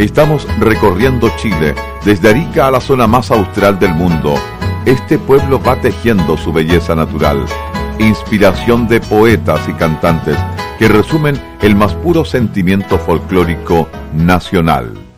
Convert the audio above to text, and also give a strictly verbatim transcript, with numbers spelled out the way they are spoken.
Estamos recorriendo Chile, desde Arica a la zona más austral del mundo. Este pueblo va tejiendo su belleza natural, inspiración de poetas y cantantes que resumen el más puro sentimiento folclórico nacional.